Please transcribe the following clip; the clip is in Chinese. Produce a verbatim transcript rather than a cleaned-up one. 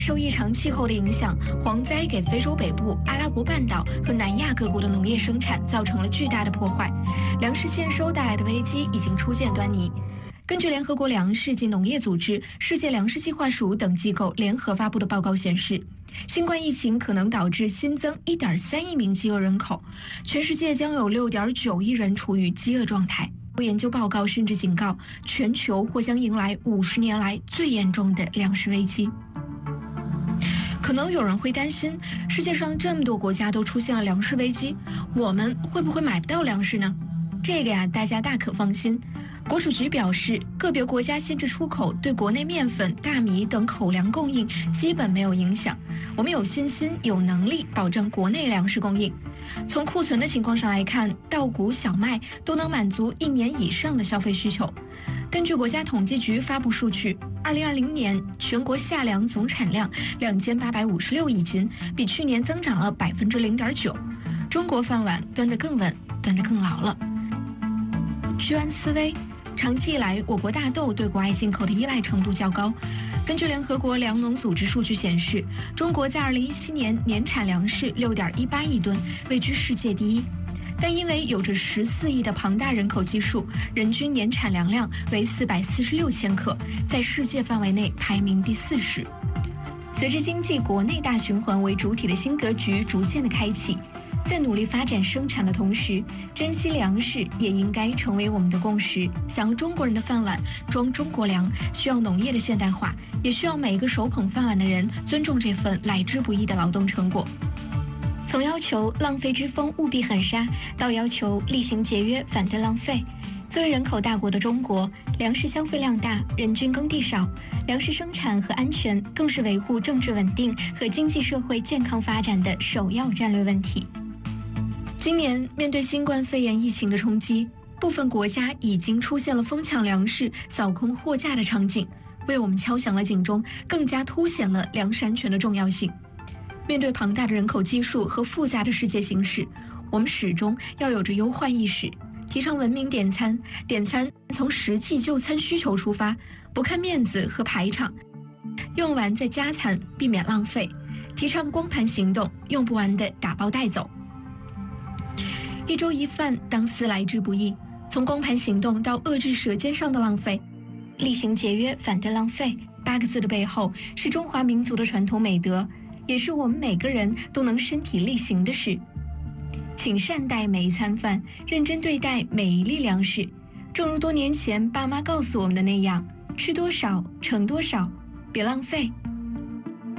受异常气候的影响，蝗灾给非洲北部、阿拉伯半岛和南亚各国的农业生产造成了巨大的破坏，粮食欠收带来的危机已经初见端倪。根据联合国粮食及农业组织、世界粮食计划署等机构联合发布的报告显示，新冠疫情可能导致新增 一点三亿名饥饿人口，全世界将有 六点九亿人处于饥饿状态。研究报告甚至警告，全球或将迎来五十年来最严重的粮食危机。可能有人会担心，世界上这么多国家都出现了粮食危机，我们会不会买不到粮食呢？这个呀，大家大可放心。国储局表示，个别国家限制出口对国内面粉、大米等口粮供应基本没有影响。我们有信心、有能力保证国内粮食供应。从库存的情况上来看，稻谷、小麦都能满足一年以上的消费需求。根据国家统计局发布数据，二零二零年全国夏粮总产量两千八百五十六亿斤，比去年增长了百分之零点九。中国饭碗端得更稳，端得更牢了。居安思危。长期以来，我国大豆对国外进口的依赖程度较高。根据联合国粮农组织数据显示，中国在二零一七年年产粮食 六点一八亿吨，位居世界第一。但因为有着十四亿的庞大人口基数，人均年产粮量为四百四十六千克，在世界范围内排名第四十。随着经济国内大循环为主体的新格局逐渐的开启，在努力发展生产的同时，珍惜粮食也应该成为我们的共识。想要中国人的饭碗装中国粮，需要农业的现代化，也需要每一个手捧饭碗的人尊重这份来之不易的劳动成果。从要求浪费之风务必狠杀，到要求厉行节约，反对浪费。作为人口大国的中国，粮食消费量大，人均耕地少，粮食生产和安全更是维护政治稳定和经济社会健康发展的首要战略问题。今年面对新冠肺炎疫情的冲击，部分国家已经出现了疯抢粮食、扫空货架的场景，为我们敲响了警钟，更加凸显了粮食安全的重要性。面对庞大的人口基数和复杂的世界形势，我们始终要有着忧患意识，提倡文明点餐，点餐从实际就餐需求出发，不看面子和排场，用完再加餐，避免浪费。提倡光盘行动，用不完的打包带走。一粥一饭当思来之不易，从光盘行动到遏制舌尖上的浪费，厉行节约，反对浪费，八个字的背后是中华民族的传统美德，也是我们每个人都能身体力行的事。请善待每一餐饭，认真对待每一粒粮食。正如多年前爸妈告诉我们的那样，吃多少盛多少，别浪费，